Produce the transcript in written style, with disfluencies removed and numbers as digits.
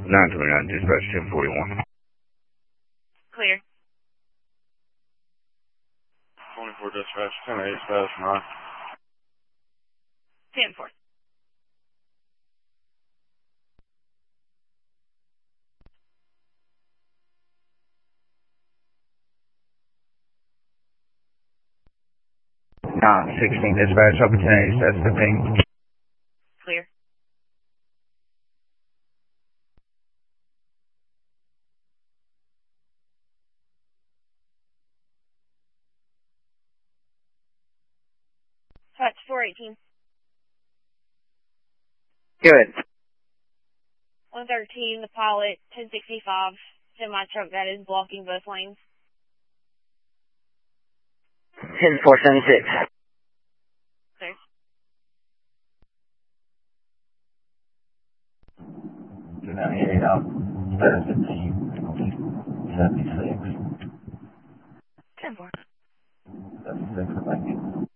929, dispatch 1041. Clear. 24 dispatch, 10-8, status 9. 10-4. Nah, 16 dispatch, open 10-8, status 15. Clear. Touch 418. Good. 113, the pilot, 1065, semi-truck that is blocking both lanes. 10476. Clear. 298 out, status 15, 76. 10-4. 76, thank you.